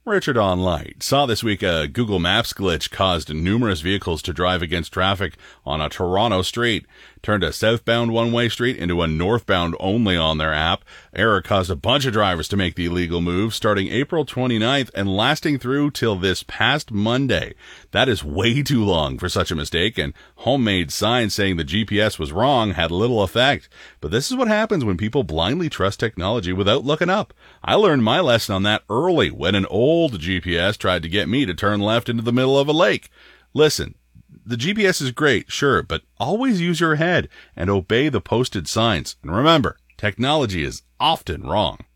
Richard on Light. Saw this week a Google Maps glitch caused numerous vehicles to drive against traffic on a Toronto street. Turned a southbound one-way street into a northbound only on their app. Error caused a bunch of drivers to make the illegal move starting April 29th and lasting through till this past Monday. That is way too long for such a mistake, and homemade signs saying the GPS was wrong had little effect. But this is what happens when people blindly trust technology without looking up. I learned my lesson on that early when an old GPS tried to get me to turn left into the middle of a lake. Listen, the GPS is great, sure, but always use your head and obey the posted signs. And remember, technology is often wrong.